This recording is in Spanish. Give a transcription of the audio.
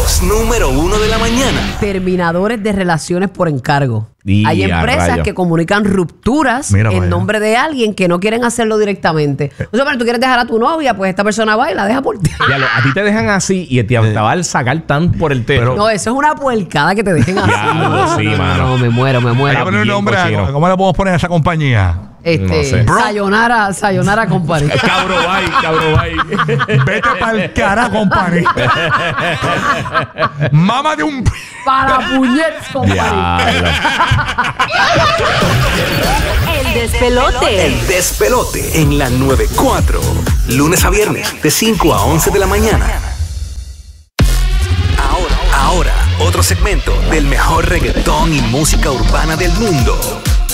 voz número 1 de la mañana. Terminadores de relaciones por encargo. Hay empresas que comunican rupturas en nombre de alguien que no quieren hacerlo directamente. O sea, pero tú quieres dejar a tu novia, pues esta persona va y la deja por ti. A ti te dejan así y te va a sacar tan por el techo. No, eso es una puercada que te dejen así. Sí, mano. No, me muero. Hay que poner un nombre. ¿Cómo le podemos poner a esa compañía? No sé. Sayonara Company. Cabrobay. Vete pa'l cara, company. Mamá de un... Para puñets, Company. El despelote. El despelote en la 94. Lunes a viernes, de 5 a 11 de la mañana. Ahora, otro segmento del mejor reggaetón y música urbana del mundo.